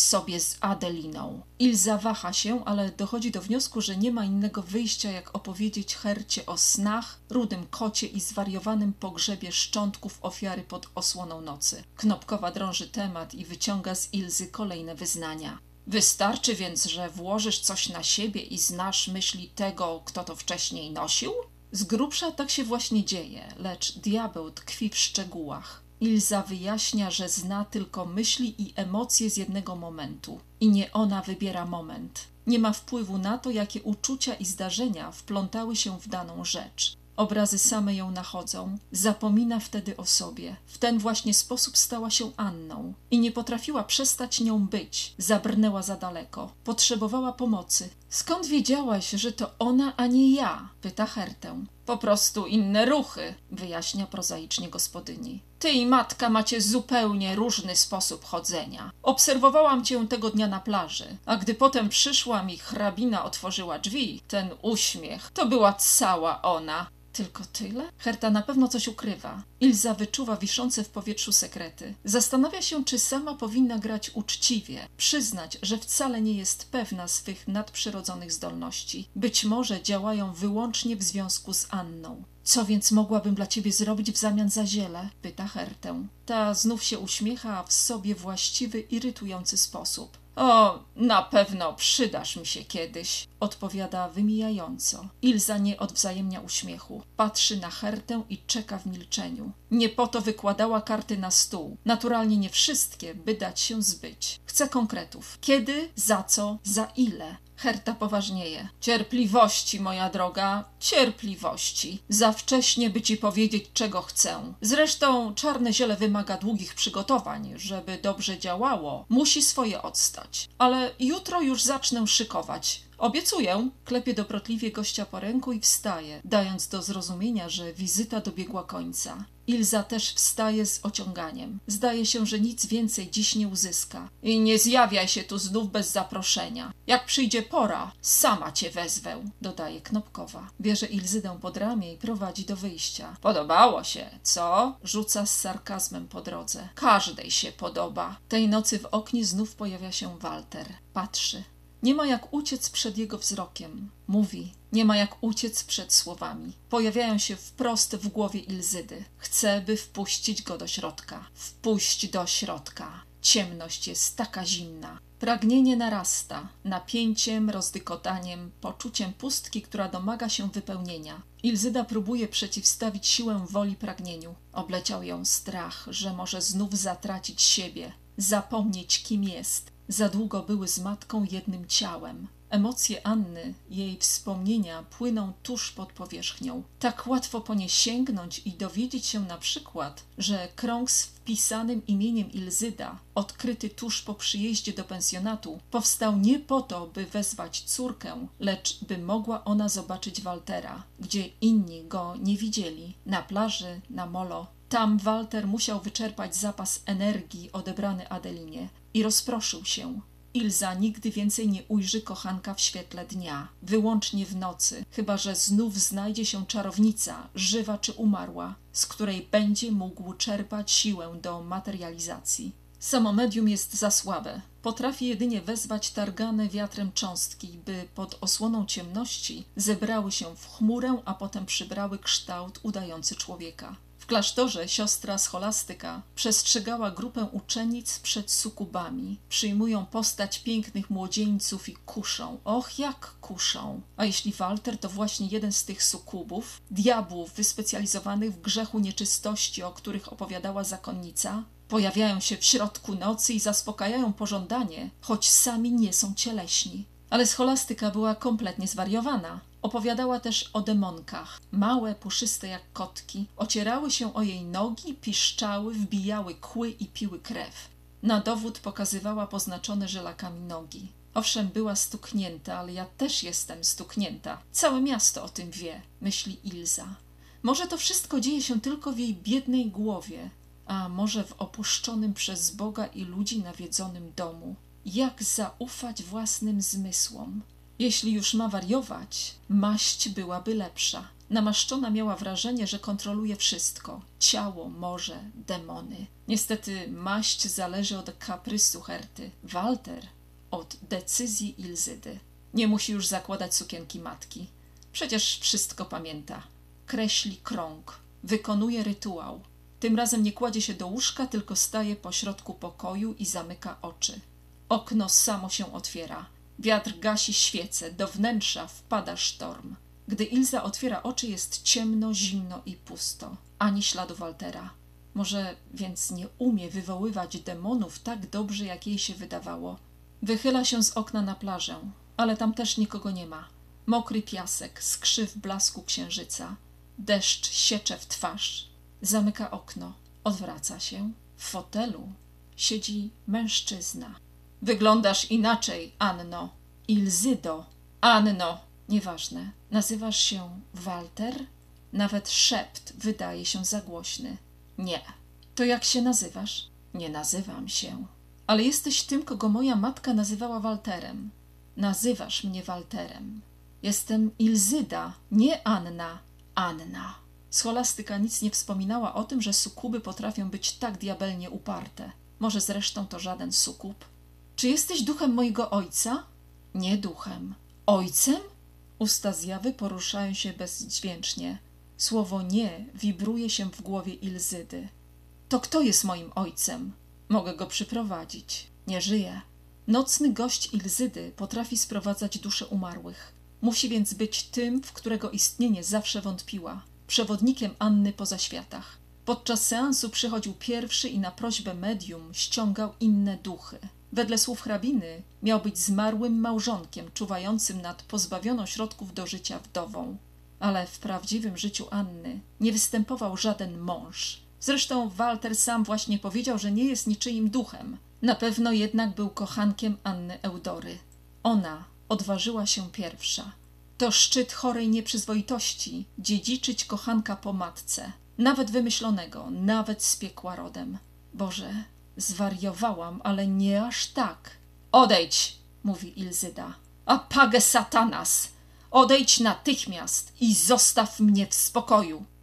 sobie z Adeliną. Ilza waha się, ale dochodzi do wniosku, że nie ma innego wyjścia, jak opowiedzieć Hercie o snach, rudym kocie i zwariowanym pogrzebie szczątków ofiary pod osłoną nocy. Knopkowa drąży temat i wyciąga z Ilzy kolejne wyznania. Wystarczy więc, że włożysz coś na siebie i znasz myśli tego, kto to wcześniej nosił? Z grubsza tak się właśnie dzieje, lecz diabeł tkwi w szczegółach. Ilza wyjaśnia, że zna tylko myśli i emocje z jednego momentu. I nie ona wybiera moment. Nie ma wpływu na to, jakie uczucia i zdarzenia wplątały się w daną rzecz. Obrazy same ją nachodzą, zapomina wtedy o sobie. W ten właśnie sposób stała się Anną i nie potrafiła przestać nią być. Zabrnęła za daleko. Potrzebowała pomocy. Skąd wiedziałaś, że to ona, a nie ja? Pyta Hertę. Po prostu inne ruchy, wyjaśnia prozaicznie gospodyni. Ty i matka macie zupełnie różny sposób chodzenia. Obserwowałam cię tego dnia na plaży, a gdy potem przyszłam i hrabina otworzyła drzwi, ten uśmiech, to była cała ona. Tylko tyle? Herta na pewno coś ukrywa. Ilza wyczuwa wiszące w powietrzu sekrety. Zastanawia się, czy sama powinna grać uczciwie, przyznać, że wcale nie jest pewna swych nadprzyrodzonych zdolności. Być może działają wyłącznie w związku z Anną. Co więc mogłabym dla ciebie zrobić w zamian za ziele? Pyta Hertę. Ta znów się uśmiecha w sobie właściwy, irytujący sposób. O, na pewno przydasz mi się kiedyś, odpowiada wymijająco. Ilza nie odwzajemnia uśmiechu. Patrzy na Hertę i czeka w milczeniu. Nie po to wykładała karty na stół. Naturalnie nie wszystkie, by dać się zbyć. Chce konkretów. Kiedy, za co, za ile? Herta poważnieje. Cierpliwości, moja droga, cierpliwości. Za wcześnie, by ci powiedzieć, czego chcę. Zresztą czarne ziele wymaga długich przygotowań. Żeby dobrze działało, musi swoje odstać. Ale jutro już zacznę szykować. Obiecuję. Klepie dobrotliwie gościa po ręku i wstaje, dając do zrozumienia, że wizyta dobiegła końca. Ilza też wstaje z ociąganiem. Zdaje się, że nic więcej dziś nie uzyska. I nie zjawiaj się tu znów bez zaproszenia. Jak przyjdzie pora, sama cię wezwę, dodaje Knopkowa. Bierze Ilzydę pod ramię i prowadzi do wyjścia. Podobało się, co? Rzuca z sarkazmem po drodze. Każdej się podoba. Tej nocy w oknie znów pojawia się Walter. Patrzy. Nie ma jak uciec przed jego wzrokiem. Mówi. Nie ma jak uciec przed słowami. Pojawiają się wprost w głowie Ilzydy. Chce, by wpuścić go do środka. Wpuść do środka. Ciemność jest taka zimna. Pragnienie narasta, napięciem, rozdykotaniem, poczuciem pustki, która domaga się wypełnienia. Ilzyda próbuje przeciwstawić siłę woli pragnieniu. Obleciał ją strach, że może znów zatracić siebie, zapomnieć, kim jest. Za długo były z matką jednym ciałem. Emocje Anny, jej wspomnienia płyną tuż pod powierzchnią. Tak łatwo po nie sięgnąć i dowiedzieć się na przykład, że krąg z wpisanym imieniem Ilzyda, odkryty tuż po przyjeździe do pensjonatu, powstał nie po to, by wezwać córkę, lecz by mogła ona zobaczyć Waltera, gdzie inni go nie widzieli, na plaży, na molo. Tam Walter musiał wyczerpać zapas energii odebrany Adelinie i rozproszył się. Ilza nigdy więcej nie ujrzy kochanka w świetle dnia, wyłącznie w nocy, chyba że znów znajdzie się czarownica, żywa czy umarła, z której będzie mógł czerpać siłę do materializacji. Samo medium jest za słabe. Potrafi jedynie wezwać targane wiatrem cząstki, by pod osłoną ciemności zebrały się w chmurę, a potem przybrały kształt udający człowieka. W klasztorze siostra Scholastyka przestrzegała grupę uczennic przed sukubami. Przyjmują postać pięknych młodzieńców i kuszą. Och, jak kuszą! A jeśli Walter to właśnie jeden z tych sukubów, diabłów wyspecjalizowanych w grzechu nieczystości, o których opowiadała zakonnica? Pojawiają się w środku nocy i zaspokajają pożądanie, choć sami nie są cieleśni. Ale Scholastyka była kompletnie zwariowana. Opowiadała też o demonkach. Małe, puszyste jak kotki, ocierały się o jej nogi, piszczały, wbijały kły i piły krew. Na dowód pokazywała poznaczone żelakami nogi. Owszem, była stuknięta, ale ja też jestem stuknięta. Całe miasto o tym wie, myśli Ilza. Może to wszystko dzieje się tylko w jej biednej głowie, a może w opuszczonym przez Boga i ludzi nawiedzonym domu. Jak zaufać własnym zmysłom? Jeśli już ma wariować, maść byłaby lepsza. Namaszczona miała wrażenie, że kontroluje wszystko. Ciało, morze, demony. Niestety maść zależy od kaprysu Herty. Walter od decyzji Ilzydy. Nie musi już zakładać sukienki matki. Przecież wszystko pamięta. Kreśli krąg. Wykonuje rytuał. Tym razem nie kładzie się do łóżka, tylko staje pośrodku pokoju i zamyka oczy. Okno samo się otwiera. Wiatr gasi świece. Do wnętrza wpada sztorm. Gdy Ilza otwiera oczy, jest ciemno, zimno i pusto. Ani śladu Waltera. Może więc nie umie wywoływać demonów tak dobrze, jak jej się wydawało. Wychyla się z okna na plażę, ale tam też nikogo nie ma. Mokry piasek skrzy w blasku księżyca. Deszcz siecze w twarz. Zamyka okno. Odwraca się. W fotelu siedzi mężczyzna. Wyglądasz inaczej, Anno. Ilzydo. Anno. Nieważne. Nazywasz się Walter? Nawet szept wydaje się za głośny. Nie. To jak się nazywasz? Nie nazywam się. Ale jesteś tym, kogo moja matka nazywała Walterem. Nazywasz mnie Walterem. Jestem Ilzyda, nie Anna. Anna. Scholastyka nic nie wspominała o tym, że sukuby potrafią być tak diabelnie uparte. Może zresztą to żaden sukub. Czy jesteś duchem mojego ojca? Nie duchem. Ojcem? Usta zjawy poruszają się bezdźwięcznie. Słowo nie wibruje się w głowie Ilzydy. To kto jest moim ojcem? Mogę go przyprowadzić. Nie żyje. Nocny gość Ilzydy potrafi sprowadzać dusze umarłych. Musi więc być tym, w którego istnienie zawsze wątpiła. Przewodnikiem Anny po zaświatach. Podczas seansu przychodził pierwszy i na prośbę medium ściągał inne duchy. Wedle słów hrabiny miał być zmarłym małżonkiem czuwającym nad pozbawioną środków do życia wdową. Ale w prawdziwym życiu Anny nie występował żaden mąż. Zresztą Walter sam właśnie powiedział, że nie jest niczyim duchem. Na pewno jednak był kochankiem Anny Eudory. Ona odważyła się pierwsza. To szczyt chorej nieprzyzwoitości dziedziczyć kochanka po matce. Nawet wymyślonego, nawet z piekła rodem. Boże, zwariowałam, ale nie aż tak. Odejdź, mówi Ilzyda. Apage satanas! Odejdź natychmiast i zostaw mnie w spokoju.